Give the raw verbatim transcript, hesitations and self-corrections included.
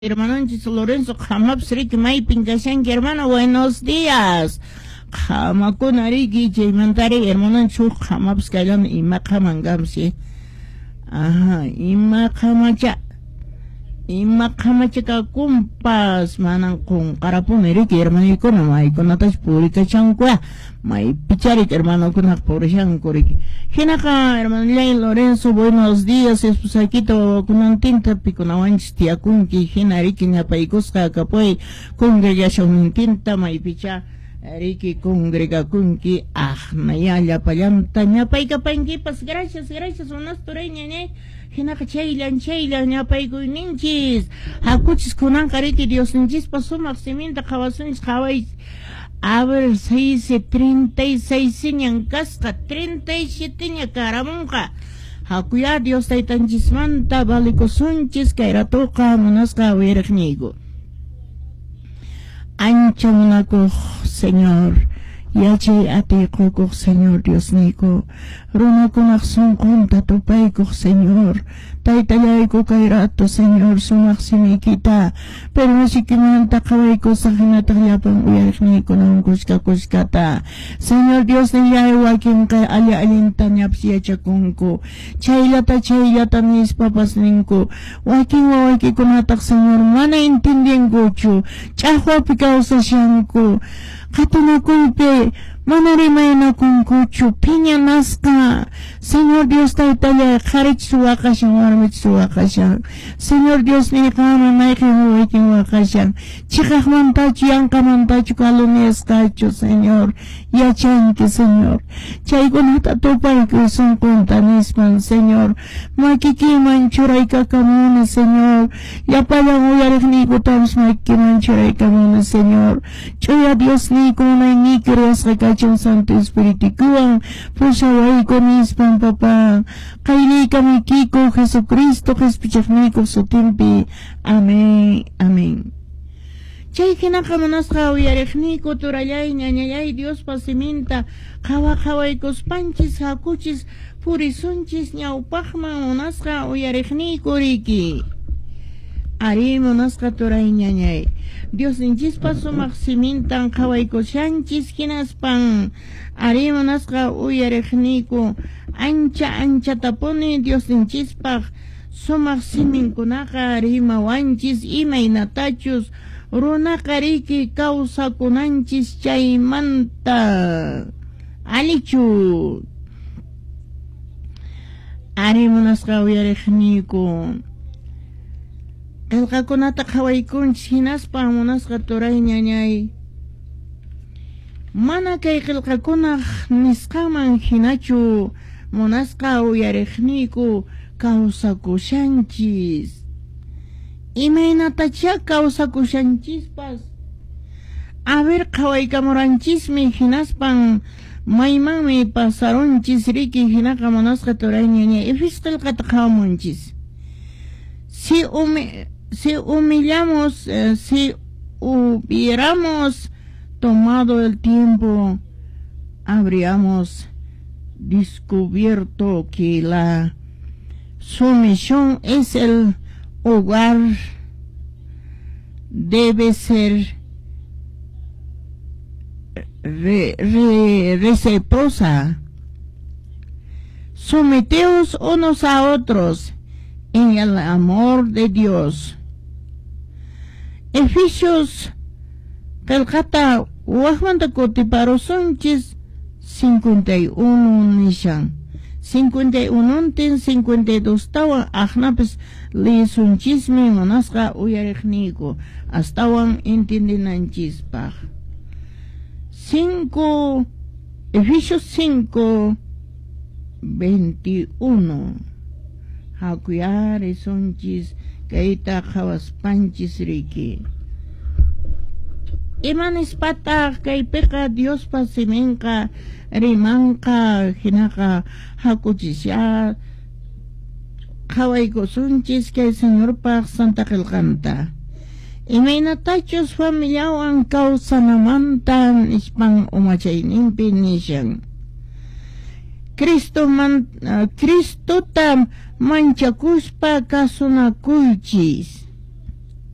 Hermano Lorenzo Jamapsrik May Pinkashan hermano, buenos días. Jamakunariki Chaymantari, hermano Chuk Jamapskalan y Makamangamsi. Ajá, y Makamacha. Y Makamacha kumpas manan kun karapuneriki hermano y con May con Natas Purika Chankua. May Picharik hermano con Akporishan Kuriki. Hinaka hermano Lorenzo, buenos días. Esposaquito con un tinta piconawanch tiakunki hinariki ñapaikuska kapuay congregación tinta may picha riki congrega kunki ah naya pallanta ñapaykapankipas. Gracias, gracias unas tureñañay hinaka chaylan chaylan ñapaykuyninchis hakuchis kunanqa riki Dios ninchis sumaq siminta qawasunchis qaway. A ver, seis, treinta y seis ñan casca, treinta y siete ña caramunca. Hakuya Dios taytanchismanta valikusunchis kairatuqa munasqa wiraqniku. Ancha munakuq, Señor. Yachay atiqukuq, Señor Dios niku. Runakunaq sunqunta tupaykuq, Señor. Taytallayku kairato, Señor, sumaq simikita. Pero masikimanta qawayku sahinata llapan uyariqniku nawan kushka kushkata. Señor Dios niyay wakinqa ali alinta ñapsiyachakunku. Chaylata chaylata nispapas ninku. Wakin wawaykikunataq, Señor, mana intindinkuchu. Ch'aqwapi kawsashanku. Qatunakuypi mana rimaynakunkuchu. Piña nasqa. Señor Dios taytallay qharichis waqashan, warmichis waqashan. Señor Dios niqama mayqin wawaykin waqashan. Chiqaqmantachu yanqamantachu kaluniasqachu, Señor. Yachanki, Señor. Chaykunata tupayku sunqunta nispan, Señor. Makikiman churaykakamuni, Señor. Llapallan uyariqnikutapas makikiman churaykamuni, Señor. Chuya Dios niku munayniku riasqa kachun Santo Espiritukuwan pusawayku nispan, Papá. Qayliyka mikiku Jesucristo qhispichaqniku sutinpi. Amén, amén. Chay hinaqa munasqa uyariqniku turallay ñañallay Dios pasiminta qawa qawaykuspanchis hakuchis purisunchis ñawpaqman munasqa uyariqniku riki. Ari munasqa turay ñañay Dios ninchispa sumaq simintan qawaykushanchis hinaspan ari munasqa uyariqniku ancha ancha tapuni Dios ninchispaq sumaq siminkunaqa rimawanchis imaynatachus runaqa riki kawsakunanchis chaymanta alichu. Ari munasqa uyariqniku qillqakunata qhawaykunchis hinaspa munasqa turay ñañay mana kay qillqakunaq nisqaman hinachu munasqa uyariqniku kawsakushanchis. Imaynatacha kawsakushanchispas a ver qhawaykamuranchismi hinaspan maymanmi pasarunchis riki hinaqa munasqa turay ñañay ifis qillqata qhawamunchis. Si humi Si humillamos, eh, si hubiéramos tomado el tiempo, habríamos descubierto que la sumisión es el hogar, debe ser re, re, reciproca. Someteos unos a otros en el amor de Dios. Efesios Calcata Wahmanta Cotiparosunchis cincuenta y uno nishan. cincuenta y uno ten cincuenta y dos tawan ahnapes li sunchismi manasqa uyariqniku astawan intendinanchispaq. cinco Efesios cinco veintiuno. Hakuyari sunchis kaita qhawaspanchis riki. Imanispata kaypiqa Dios pasiminqa rimanqa hinaqa hakuchisya qhawaykusunchis kay Señorpaq Santa qillqanta. Imaynatachus familiawan kawsanamanta nispan umachayninpi nishan. Cristo man, uh, Cristo tam manchakuspa kasunakuychis.